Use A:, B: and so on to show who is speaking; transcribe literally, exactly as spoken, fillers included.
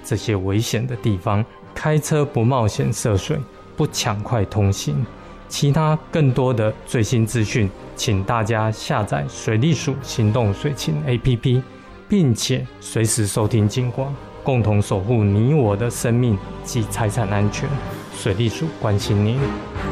A: 这些危险的地方。开车不冒险涉水，不抢快通行。其他更多的最新资讯，请大家下载水利署行动水情 A P P， 并且随时收听警广，共同守护你我的生命及财产安全。水利署关心您。